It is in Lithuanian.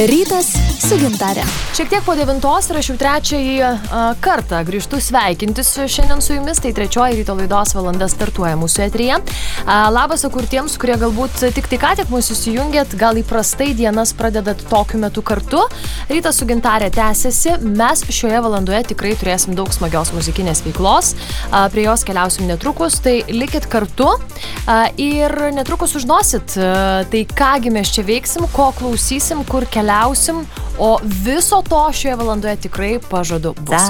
Rytas su Gintarė. Šiek tiek po 9 ir aš jau trečiąjį kartą grįžtu sveikintis šiandien su jumis. Tai trečioji ryto laidos valanda startuoja mūsų eteryje. Labas kur tiems, kurie galbūt tik ką tik mūsų įsijungėt, gal įprastai dienas pradedat tokiu metu kartu. Rytas su Gintarė tęsiasi. Mes šioje valandoje tikrai turėsim daug smagios muzikinės veiklos. Prie jos keliausim netrukus, tai likit kartu ir netrukus užnosit, tai kągi mes čia veiksim, ko klausysim, kur keliausim, o viso to šioje valandoje tikrai pažadu bus.